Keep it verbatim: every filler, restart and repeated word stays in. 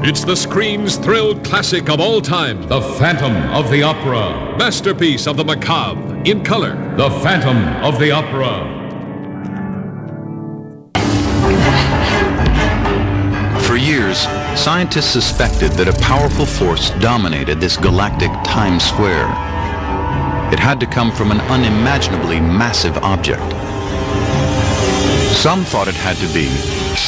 It's the screen's thrill classic of all time. The Phantom of the Opera. Masterpiece of the macabre in color. The Phantom of the Opera. For years, scientists suspected that a powerful force dominated this galactic Times Square. It had to come from an unimaginably massive object. Some thought it had to be